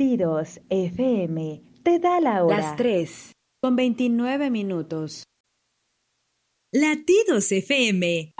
Latidos FM te da la hora. Las 3:29. Latidos FM